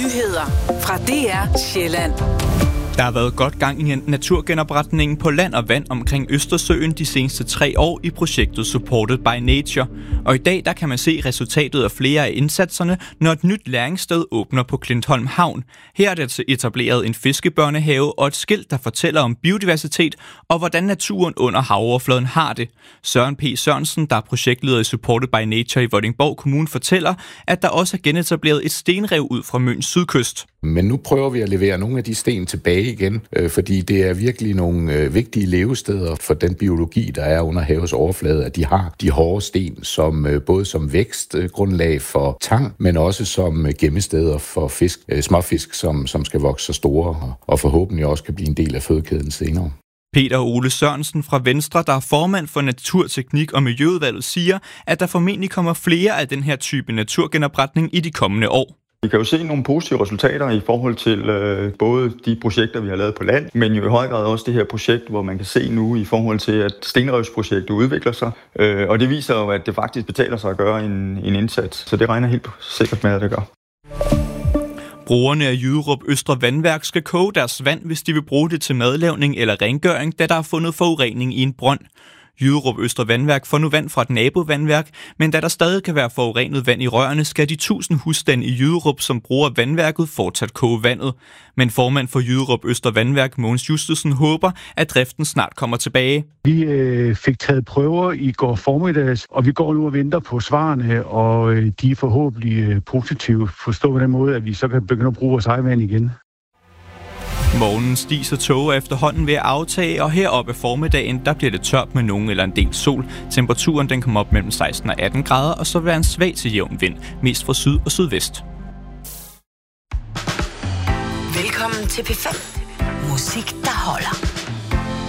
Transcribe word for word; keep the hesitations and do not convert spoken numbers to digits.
Nyheder fra D R Sjælland. Der har været godt gang i naturgenopretningen på land og vand omkring Østersøen de seneste tre år i projektet Supported by Nature. Og i dag der kan man se resultatet af flere af indsatserne, når et nyt læringssted åbner på Klintholm Havn. Her er der etableret en fiskebørnehave og et skilt, der fortæller om biodiversitet og hvordan naturen under havoverfladen har det. Søren P. Sørensen, der er projektleder i Supported by Nature i Vordingborg Kommune, fortæller, at der også er genetableret et stenrev ud fra Møns sydkyst. Men nu prøver vi at levere nogle af de sten tilbage igen, øh, fordi det er virkelig nogle øh, vigtige levesteder for den biologi, der er under havets overflade, at de har de hårde sten, som øh, både som vækstgrundlag for tang, men også som øh, gemmesteder for fisk, øh, småfisk, som, som skal vokse så store og, og forhåbentlig også kan blive en del af fødekæden senere. Peter Ole Sørensen fra Venstre, der er formand for Naturteknik og Miljøudvalget, siger, at der formentlig kommer flere af den her type naturgenopretning i de kommende år. Vi kan jo se nogle positive resultater i forhold til øh, både de projekter, vi har lavet på land, men jo i høj grad også det her projekt, hvor man kan se nu i forhold til, at stenrevsprojektet udvikler sig. Øh, og det viser jo, at det faktisk betaler sig at gøre en, en indsats. Så det regner helt sikkert med, at det gør. Brugerne af Jyderup Østre Vandværk skal koge deres vand, hvis de vil bruge det til madlavning eller rengøring, da der er fundet forurening i en brønd. Jyderup Østre Vandværk får nu vand fra et nabovandværk, men da der stadig kan være forurenet vand i rørene, skal de tusind husstande i Jyderup, som bruger vandværket, fortsat koge vandet. Men formand for Jyderup Østre Vandværk, Mogens Justesen, håber, at driften snart kommer tilbage. Vi øh, fik taget prøver i går formiddags, og vi går nu og venter på svarene, og øh, de er forhåbentlig øh, positive. Forstå på den måde, at vi så kan begynde at bruge vores egen vand igen. Morgenens dis og tåge er efterhånden ved at aftage, og heroppe af formiddagen, der bliver det tørt med nogen eller en del sol. Temperaturen den kommer op mellem seksten og atten grader, og så vil være en svag til jævn vind, mest fra syd og sydvest. Velkommen til P fem. Musik, der holder.